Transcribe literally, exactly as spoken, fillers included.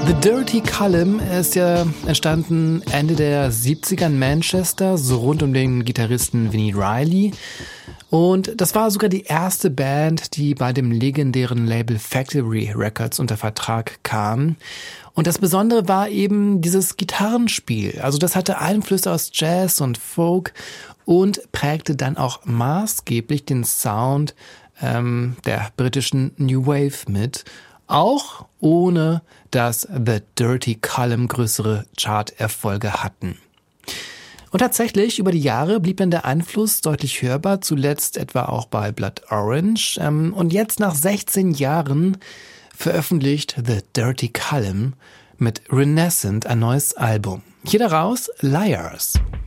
The Dirty Column ist ja entstanden Ende der siebziger in Manchester, so rund um den Gitarristen Vinnie Riley. Und das war sogar die erste Band, die bei dem legendären Label Factory Records unter Vertrag kam. Und das Besondere war eben dieses Gitarrenspiel. Also das hatte Einflüsse aus Jazz und Folk und prägte dann auch maßgeblich den Sound ähm, der britischen New Wave mit. Auch ohne, dass The Dirty Column größere Charterfolge hatten. Und tatsächlich, über die Jahre blieb dann der Einfluss deutlich hörbar, zuletzt etwa auch bei Blood Orange. Und jetzt nach sechzehn Jahren veröffentlicht The Dirty Column mit Renaissance ein neues Album. Hier daraus Liars.